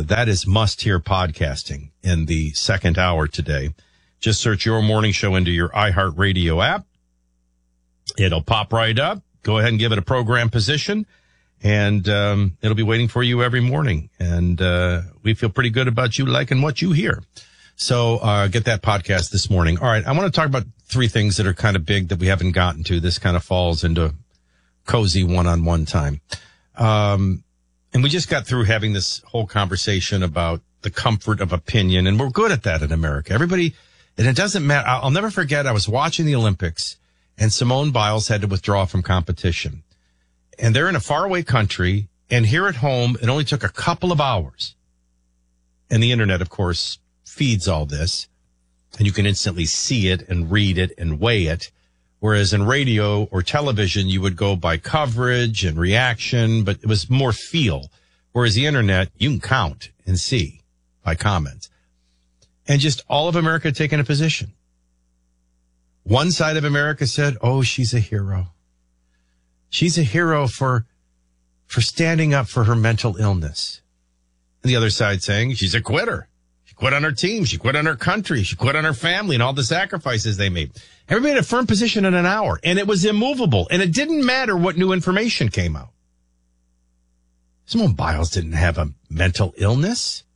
that is must-hear podcasting in the second hour today. Just search Your Morning Show into your iHeartRadio app. It'll pop right up. Go ahead and give it a program position, and it'll be waiting for you every morning. And we feel pretty good about you liking what you hear. So get that podcast this morning. All right, I want to talk about three things that are kind of big that we haven't gotten to. This kind of falls into cozy one-on-one time. And we just got through having this whole conversation about the comfort of opinion, and we're good at that in America. Everybody, and it doesn't matter. I'll never forget, I was watching the Olympics, and Simone Biles had to withdraw from competition. And they're in a faraway country, and here at home, it only took a couple of hours. And the internet, of course, feeds all this, and you can instantly see it and read it and weigh it. Whereas in radio or television, you would go by coverage and reaction, but it was more feel. Whereas the internet, you can count and see by comments. And just all of America taking a position. One side of America said, oh, she's a hero. She's a hero for standing up for her mental illness. And the other side saying she's a quitter. She quit on her team. She quit on her country. She quit on her family and all the sacrifices they made. Everybody had a firm position in an hour, and it was immovable. And it didn't matter what new information came out. Simone Biles didn't have a mental illness.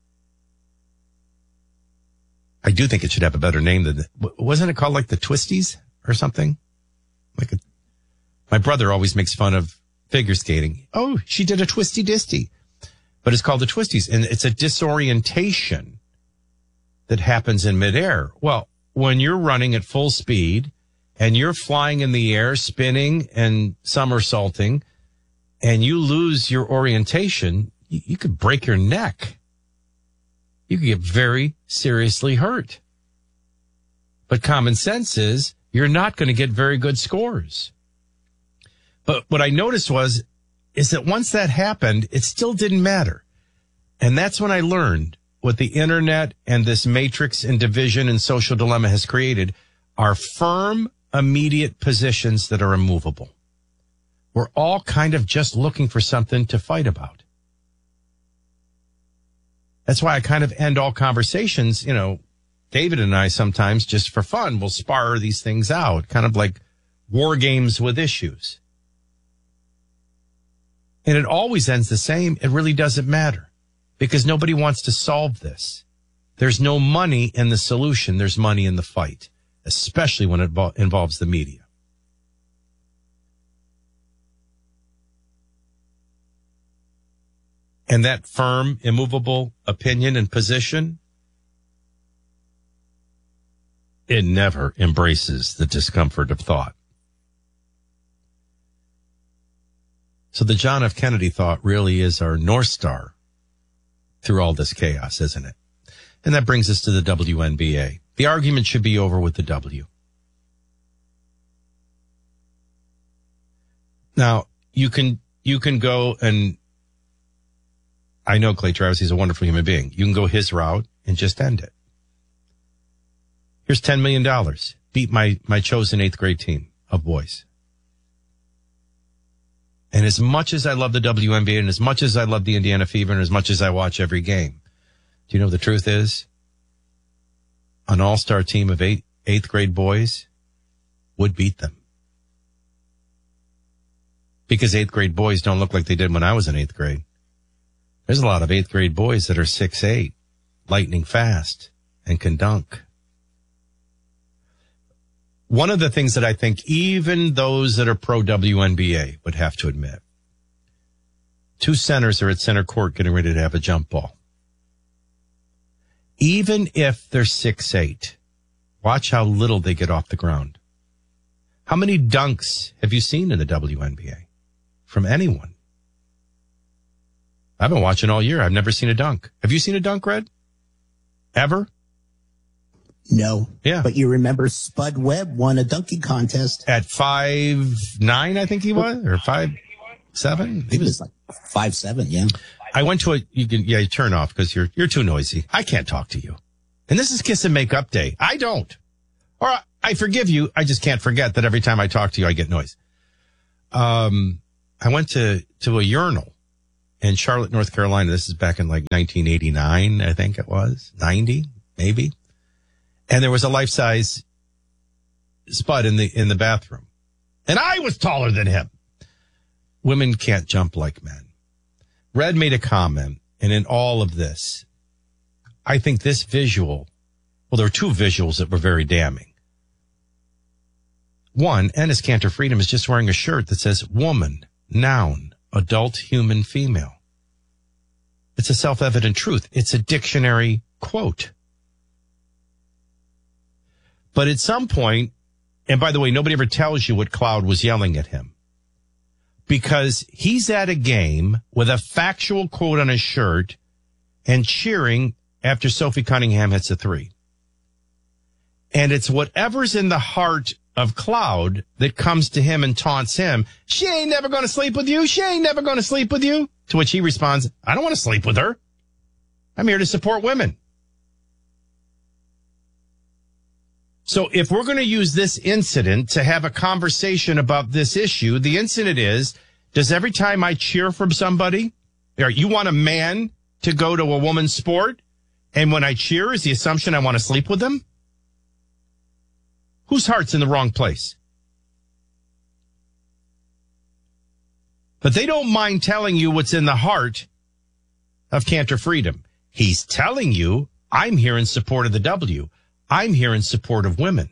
I do think it should have a better name than, wasn't it called like the Twisties or something? My brother always makes fun of figure skating. Oh, she did a twisty disty. But it's called the Twisties, and it's a disorientation that happens in midair. Well, when you're running at full speed and you're flying in the air, spinning and somersaulting, and you lose your orientation, you could break your neck. You could get very seriously hurt. But common sense is you're not going to get very good scores. But what I noticed is that once that happened, it still didn't matter. And that's when I learned what the internet and this matrix and division and social dilemma has created are firm, immediate positions that are immovable. We're all kind of just looking for something to fight about. That's why I kind of end all conversations. You know, David and I sometimes just for fun will spar these things out, kind of like war games with issues. And it always ends the same. It really doesn't matter because nobody wants to solve this. There's no money in the solution. There's money in the fight, especially when it involves the media. And that firm, immovable opinion and position, it never embraces the discomfort of thought. So the John F. Kennedy thought really is our North Star through all this chaos, isn't it? And that brings us to the WNBA. The argument should be over with the W. Now, you can go and I know Clay Travis, he's a wonderful human being. You can go his route and just end it. Here's $10 million. Beat my chosen 8th grade team of boys. And as much as I love the WNBA and as much as I love the Indiana Fever and as much as I watch every game, do you know the truth is? An all-star team of 8th grade boys would beat them. Because 8th grade boys don't look like they did when I was in 8th grade. There's a lot of 8th grade boys that are 6'8", lightning fast, and can dunk. One of the things that I think even those that are pro-WNBA would have to admit, 2 centers are at center court getting ready to have a jump ball. Even if they're 6'8", watch how little they get off the ground. How many dunks have you seen in the WNBA from anyone? I've been watching all year. I've never seen a dunk. Have you seen a dunk, Red? Ever? No. Yeah. But you remember Spud Webb won a dunking contest. At 5'9", I think he was, or 5'7". He was like 5'7", yeah. I went to you turn off because you're too noisy. I can't talk to you. And this is Kiss and Makeup Day. I don't. Or I forgive you. I just can't forget that every time I talk to you, I get noise. I went to a urinal in Charlotte, North Carolina. This is back in like 1989, I think it was. 90, maybe. And there was a life-size Spud in the bathroom. And I was taller than him. Women can't jump like men. Red made a comment, and in all of this, I think this visual, well, there were two visuals that were very damning. One, Enes Kanter Freedom is just wearing a shirt that says woman, noun, adult, human, female. It's a self-evident truth. It's a dictionary quote. But at some point, and by the way, nobody ever tells you what Cloud was yelling at him, because he's at a game with a factual quote on his shirt and cheering after Sophie Cunningham hits a three. And it's whatever's in the heart of Cloud that comes to him and taunts him. She ain't never going to sleep with you. She ain't never going to sleep with you. To which he responds, I don't want to sleep with her. I'm here to support women. So if we're going to use this incident to have a conversation about this issue, the incident is, does every time I cheer for somebody, you want a man to go to a woman's sport, and when I cheer, is the assumption I want to sleep with them? Whose heart's in the wrong place? But they don't mind telling you what's in the heart of Kanter Freedom. He's telling you, I'm here in support of the W. I'm here in support of women.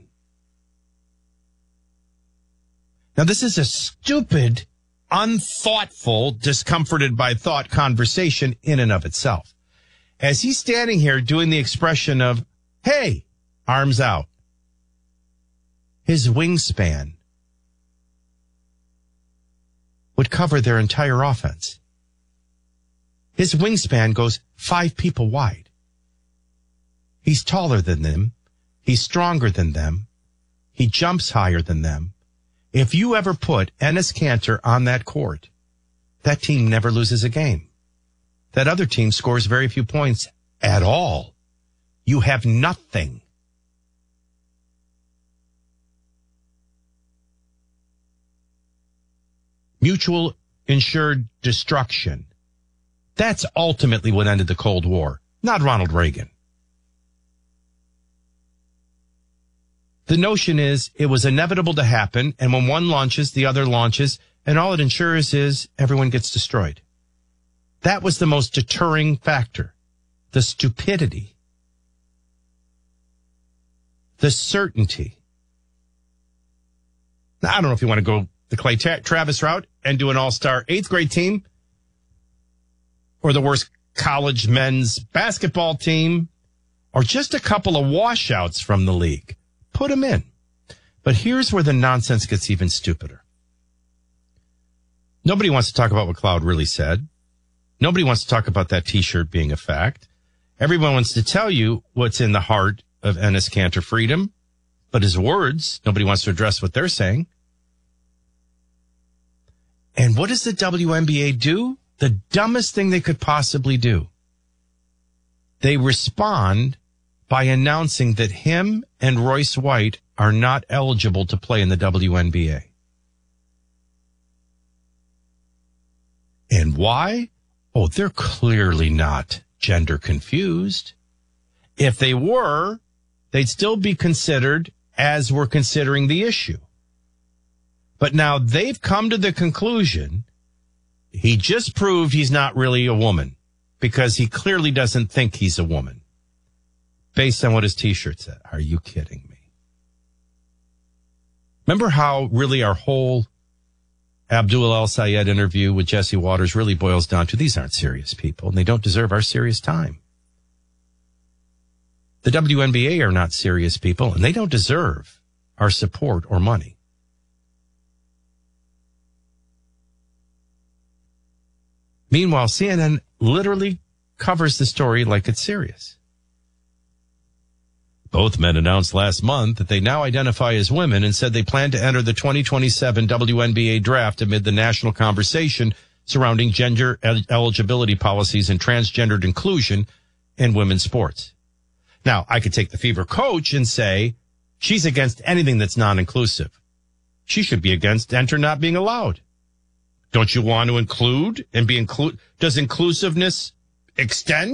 Now, this is a stupid, unthoughtful, discomforted by thought conversation in and of itself. As he's standing here doing the expression of, hey, arms out, his wingspan would cover their entire offense. His wingspan goes 5 people wide. He's taller than them. He's stronger than them. He jumps higher than them. If you ever put Enes Kanter on that court, that team never loses a game. That other team scores very few points at all. You have nothing. Mutual insured destruction. That's ultimately what ended the Cold War, not Ronald Reagan. The notion is it was inevitable to happen, and when one launches, the other launches, and all it ensures is everyone gets destroyed. That was the most deterring factor. The stupidity. The certainty. Now, I don't know if you want to go the Clay Travis route and do an all-star 8th grade team, or the worst college men's basketball team, or just a couple of washouts from the league. Put them in. But here's where the nonsense gets even stupider. Nobody wants to talk about what Cloud really said. Nobody wants to talk about that T-shirt being a fact. Everyone wants to tell you what's in the heart of Enes Kanter Freedom, but his words, nobody wants to address what they're saying. And what does the WNBA do? The dumbest thing they could possibly do. They respond by announcing that him and Royce White are not eligible to play in the WNBA. And why? Oh, they're clearly not gender confused. If they were, they'd still be considered as we're considering the issue. But now they've come to the conclusion he just proved he's not really a woman because he clearly doesn't think he's a woman based on what his T-shirt said. Are you kidding me? Remember how really our whole Abdul El Sayed interview with Jesse Waters really boils down to these aren't serious people and they don't deserve our serious time. The WNBA are not serious people and they don't deserve our support or money. Meanwhile, CNN literally covers the story like it's serious. Both men announced last month that they now identify as women and said they plan to enter the 2027 WNBA draft amid the national conversation surrounding gender eligibility policies and transgendered inclusion in women's sports. Now, I could take the Fever coach and say she's against anything that's non-inclusive. She should be against enter not being allowed. Don't you want to include and be include? Does inclusiveness extend